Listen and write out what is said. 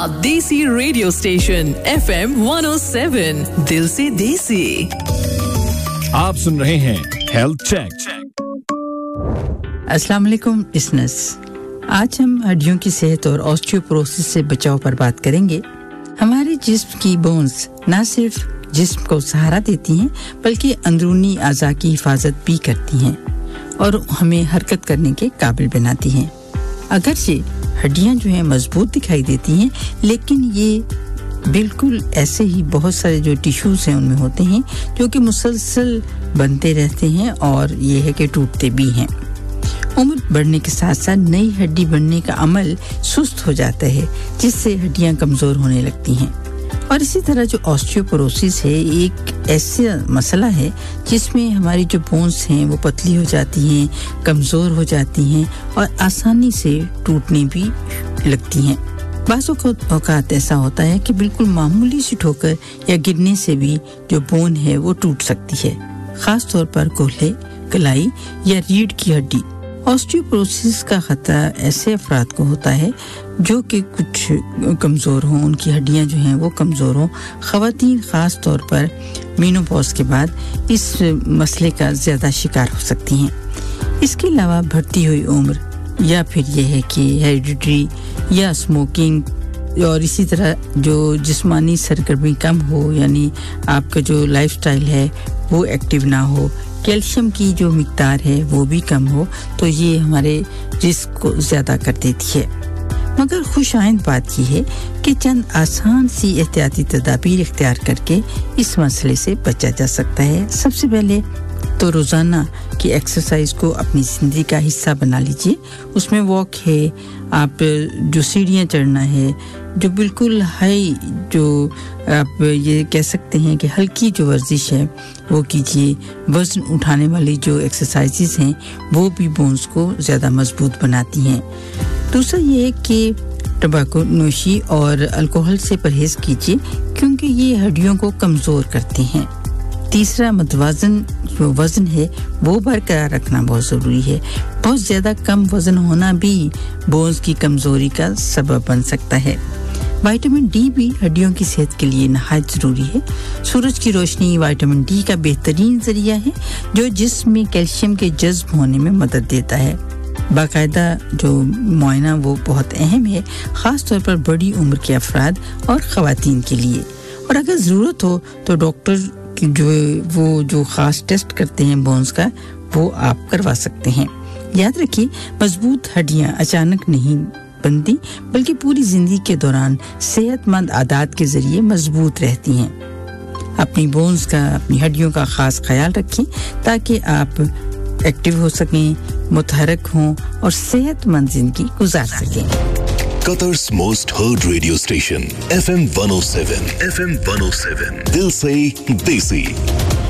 देसी radio station FM 107 दिल से देसी। आप सुन रहे हैं हेल्थ चेक। अस्सलाम वालेकुम लिसनर्स, आज हम हड्डियों की सेहत और ऑस्टियोपोरोसिस से बचाव पर बात करेंगे। हमारे जिस्म की बोन्स न सिर्फ जिस्म को सहारा देती हैं बल्कि अंदरूनी अज़ा की हिफाजत भी करती हैं और हमें हरकत करने के काबिल बनाती हैं। अगरचे हड्डियां जो हैं मजबूत दिखाई देती हैं, लेकिन ये बिल्कुल ऐसे ही बहुत सारे जो टिश्यूज हैं उनमें होते हैं जो कि मुसलसल बनते रहते हैं और ये है कि टूटते भी हैं। उम्र बढ़ने के साथ साथ नई हड्डी बनने का अमल सुस्त हो जाता है, जिससे हड्डियां कमजोर होने लगती हैं। और इसी तरह जो ऑस्टियोपोरोसिस है एक ऐसा मसला है जिसमें हमारी जो बोन्स हैं वो पतली हो जाती हैं, कमज़ोर हो जाती हैं और आसानी से टूटने भी लगती हैं। बाज़ औक़ात ऐसा होता है कि बिल्कुल मामूली सी ठोकर या गिरने से भी जो बोन है वो टूट सकती है, ख़ास तौर पर कोल्हे, कलाई या रीढ़ की हड्डी। ऑस्टियोपोरोसिस का खतरा ऐसे अफराद को होता है जो कि कुछ कमज़ोर हों, उनकी हड्डियां जो हैं वो कमज़ोर हों। ख़वातीन ख़ास तौर पर मेनोपॉज के बाद इस मसले का ज़्यादा शिकार हो सकती हैं। इसके अलावा बढ़ती हुई उम्र या फिर यह है कि हेरिडिटरी या स्मोकिंग और इसी तरह जो जिस्मानी सरगर्मी कम हो, यानी आपका जो लाइफस्टाइल है वो एक्टिव ना हो, कैल्शियम की जो मिकदार है वो भी कम हो, तो ये हमारे रिस्क को ज़्यादा कर देती है। मगर खुशाइंद बात यह है कि चंद आसान सी एहतियाती तदाबीर इख्तियार करके इस मसले से बचा जा सकता है। सबसे पहले तो रोज़ाना की एक्सरसाइज को अपनी ज़िंदगी का हिस्सा बना लीजिए। उसमें वॉक है, आप जो सीढ़ियाँ चढ़ना है, जो बिल्कुल हाई जो आप ये कह सकते हैं कि हल्की जो वर्जिश है वो कीजिए। वज़न उठाने वाली जो एक्सरसाइजेस हैं वो भी बोन्स को ज़्यादा मजबूत बनाती हैं। दूसरा ये है कि टबैको नोशी और अल्कोहल से परहेज़ कीजिए क्योंकि ये हड्डियों को कमज़ोर करते हैं। तीसरा मतवाज़न जो वज़न है वो बरकरार रखना बहुत ज़रूरी है। बहुत ज़्यादा कम वज़न होना भी बोन्स की कमज़ोरी का सबब बन सकता है। विटामिन डी भी हड्डियों की सेहत के लिए नहायत ज़रूरी है। सूरज की रोशनी विटामिन डी का बेहतरीन ज़रिया है जो जिस्म में कैल्शियम के जज्ब होने में मदद देता है। बाकायदा जो मुआयना वो बहुत अहम है, ख़ास तौर पर बड़ी उम्र के अफराद और ख़वातीन के लिए। और अगर ज़रूरत हो तो डॉक्टर जो ख़ास टेस्ट करते हैं बोन्स का वो आप करवा सकते हैं। याद रखिए, मजबूत हड्डियाँ अचानक नहीं बनती बल्कि पूरी ज़िंदगी के दौरान सेहतमंद आदत के ज़रिए मजबूत रहती हैं। अपनी बोन्स का, अपनी हड्डियों का ख़ास ख्याल रखें ताकि आप एक्टिव हो सकें, मुतहरक हों और सेहतमंद ज़िंदगी गुजार सकें। Qatar's most heard radio station, FM 107. FM 107. Dil se desi.